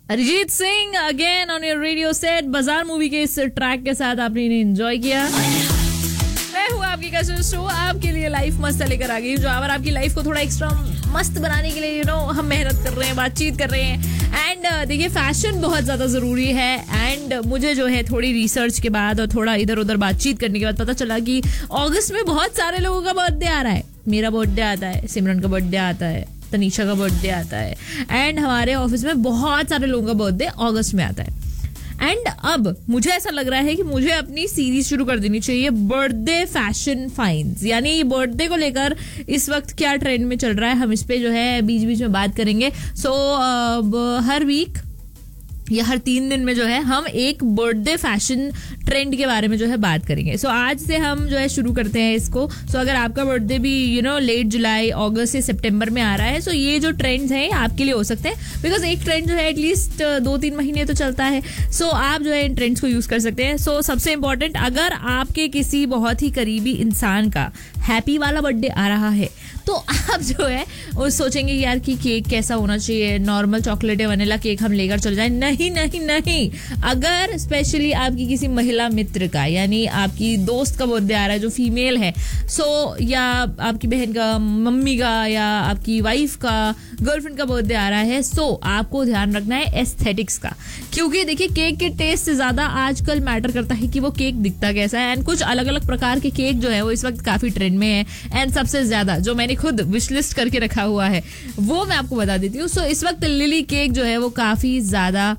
Arijit Singh again on your radio set. बाजार movie के इस ट्रैक के साथ आपने इन्हें एंजॉय किया। मैं हूँ आपकी कसम शो, आपके लिए लाइफ मस्त लेकर आ गई हूँ, जो अगर आपकी लाइफ को थोड़ा एक्स्ट्रा मस्त बनाने के लिए हम मेहनत कर रहे हैं, बातचीत कर रहे हैं। एंड देखिए फैशन बहुत ज़्यादा ज़रूरी है। एंड मुझे जो है थोड़ी रिसर्च के बाद और थोड़ा इधर उधर बातचीत करने के बाद पता चला कि अगस्त में बहुत सारे लोगों का बर्थडे आ रहा है। मेरा बर्थडे आता है, सिमरन का बर्थडे आता है, तनीषा का बर्थडे आता है, एंड हमारे ऑफिस में बहुत सारे लोगों का बर्थडे अगस्त में आता है। एंड अब मुझे ऐसा लग रहा है कि मुझे अपनी सीरीज शुरू कर देनी चाहिए, बर्थडे फैशन फाइंड्स, यानी बर्थडे को लेकर इस वक्त क्या ट्रेंड में चल रहा है, हम इस पे जो है बीच बीच में बात करेंगे। सो हर वीक या हर 3 दिन में जो है हम एक बर्थडे फैशन ट्रेंड के बारे में जो है बात करेंगे। सो आज से हम जो है शुरू करते हैं इसको। सो अगर आपका बर्थडे भी लेट जुलाई अगस्त से सितंबर में आ रहा है, सो ये जो ट्रेंड्स हैं आपके लिए हो सकते हैं, बिकॉज एक ट्रेंड जो है एटलीस्ट 2-3 महीने तो चलता है। सो आप जो है इन ट्रेंड्स को यूज कर सकते हैं। सो सबसे इंपॉर्टेंट, अगर आपके किसी बहुत ही करीबी इंसान का हैप्पी वाला बर्थडे आ रहा है तो आप जो है वो सोचेंगे यार कि केक कैसा होना चाहिए, नॉर्मल चॉकलेट या वनीला केक हम लेकर चल जाएं। नहीं नहीं नहीं, अगर स्पेशली आपकी किसी महिला मित्र का यानी आपकी दोस्त का बर्थडे आ रहा है जो फीमेल है, सो या आपकी बहन का, मम्मी का, या आपकी वाइफ का, गर्लफ्रेंड का बर्थडे आ रहा है, सो आपको ध्यान रखना है एस्थेटिक्स का। क्योंकि देखिए केक के टेस्ट से ज्यादा आजकल मैटर करता है कि वो केक दिखता कैसा है। एंड कुछ अलग अलग प्रकार के केक जो है वो इस वक्त काफी ट्रेंड में है। एंड सबसे ज्यादा जो मैंने खुद विश लिस्ट करके रखा हुआ है वो मैं आपको बता देती हूँ। सो इस वक्त लिली केक जो है वो काफी ज्यादा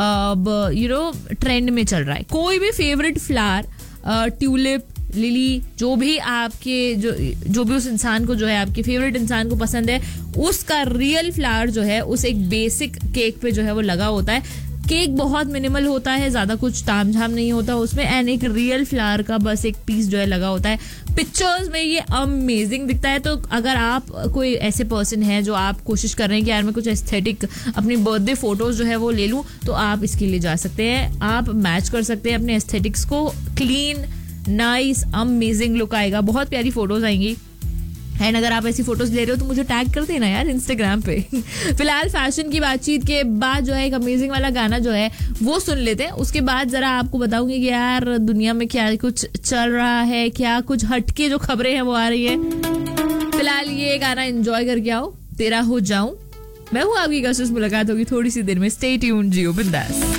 ट्रेंड में चल रहा है। कोई भी फेवरेट फ्लावर, ट्यूलिप, लिली, जो भी आपके जो भी उस इंसान को जो है आपके फेवरेट इंसान को पसंद है, उसका रियल फ्लावर जो है उस एक बेसिक केक पे जो है वो लगा होता है। केक बहुत मिनिमल होता है, ज्यादा कुछ तामझाम नहीं होता उसमें, एंड एक रियल फ्लावर का बस एक पीस जो है लगा होता है। पिक्चर्स में ये अमेजिंग दिखता है। तो अगर आप कोई ऐसे पर्सन है जो आप कोशिश कर रहे हैं कि यार मैं कुछ एस्थेटिक अपनी बर्थडे फोटोज जो है वो ले लूं, तो आप इसके लिए जा सकते हैं। आप मैच कर सकते हैं अपने एस्थेटिक्स को। क्लीन, नाइस, अमेजिंग लुक आएगा, बहुत प्यारी फोटोज आएंगी। एंड अगर आप ऐसी फोटोज ले रहे हो तो मुझे टैग कर देना यार इंस्टाग्राम पे। फिलहाल फैशन की बातचीत के बाद जो है एक अमेजिंग वाला गाना जो है वो सुन लेते हैं। उसके बाद जरा आपको बताऊंगी कि यार दुनिया में क्या कुछ चल रहा है, क्या कुछ हटके जो खबरें हैं वो आ रही है। फिलहाल ये गाना एंजॉय करके आओ, तेरा हो जाऊं। मैं हूँ आपकी कसम, मुलाकात होगी थोड़ी सी देर में। स्टे ट्यून्ड, जियो बिंदास।